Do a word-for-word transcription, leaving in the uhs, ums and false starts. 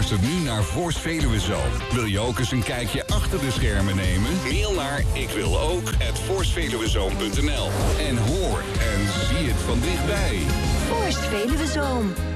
luistert nu naar Voice Veluwe Zoom. Wil je ook eens een kijkje achter de schermen nemen? Mail naar ik wil ook at voice veluwe zoom punt n l en hoor en zie het van dichtbij. Voice Veluwe Zoom.